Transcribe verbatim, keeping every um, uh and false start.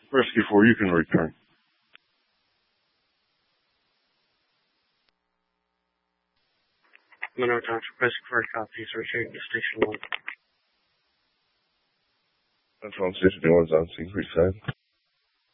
Rescue four, you can return. Monroe Township Rescue four copies, returning to Station one. That's on Station one's on scene, please,